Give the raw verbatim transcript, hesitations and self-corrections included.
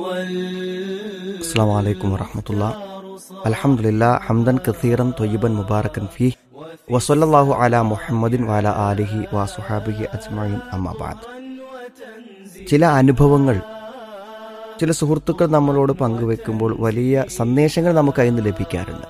അസ്സലാമു അലൈക്കും വറഹ്മത്തുള്ളാഹി. അൽഹംദുലില്ലാഹ് ഹംദൻ കസീറൻ ത്വയ്യിബൻ മുബാറകൻ ഫീഹി വസല്ലല്ലാഹു അലാ മുഹമ്മദിൻ വഅലാ ആലിഹി വസ്വഹാബിഹി അജ്മഈൻ. അമ്മാ ബഅദ്. ചില അനുഭവങ്ങൾ ചില സുഹൃത്തുക്കൾ നമ്മളോട് പങ്കുവെക്കുമ്പോൾ വലിയ സന്ദേശങ്ങൾ നമുക്കതിൽ നിന്ന് ലഭിക്കാറുണ്ട്.